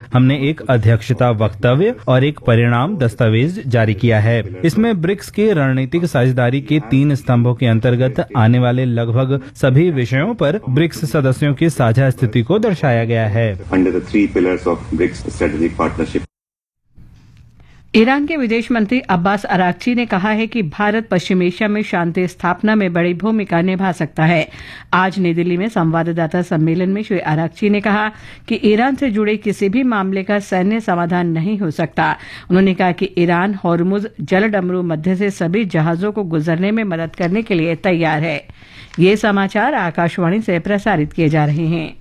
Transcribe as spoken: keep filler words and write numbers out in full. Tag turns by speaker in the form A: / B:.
A: हमने एक अध्यक्षता वक्तव्य और एक परिणाम दस्तावेज जारी किया है। इसमें ब्रिक्स के रणनीतिक साझेदारी के तीन स्तंभों के अंतर्गत आने वाले लगभग सभी विषयों पर ब्रिक्स सदस्यों की साझा स्थिति को दर्शाया गया है।
B: Under the three pillars of BRICS strategic partnership.
C: Iran के विदेश मंत्री अब्बास अराक्ची ने कहा है कि भारत पश्चिम एशिया में शांति स्थापना में बड़ी भूमिका निभा सकता है। आज नई दिल्ली में संवाददाता सम्मेलन में श्री अराक्ची ने कहा कि ईरान से जुड़े किसी भी मामले का सैन्य समाधान नहीं हो सकता। उन्होंने कहा कि ईरान हॉर्मुज जलडमरू मध्य से सभी जहाजों को गुजरने में मदद करने के लिए तैयार है। ये समाचार आकाशवाणी से प्रसारित किए जा रहे हैं।